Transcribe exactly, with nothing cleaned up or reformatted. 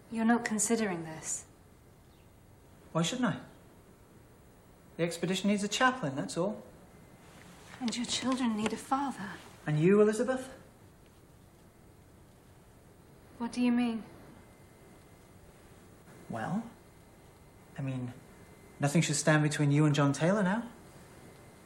You're not considering this. Why shouldn't I? The expedition needs a chaplain, that's all. And your children need a father. And you, Elizabeth? What do you mean? Well, I mean, nothing should stand between you and John Taylor now.